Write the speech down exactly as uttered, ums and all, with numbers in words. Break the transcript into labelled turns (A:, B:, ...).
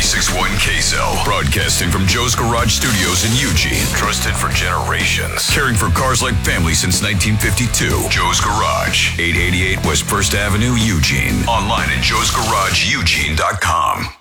A: ninety-six point one K-Cell. Broadcasting from Joe's Garage Studios in Eugene. Trusted for generations. Caring for cars like family since nineteen fifty-two. Joe's Garage. eight eighty-eight West First Avenue, Eugene. Online at joes garage eugene dot com.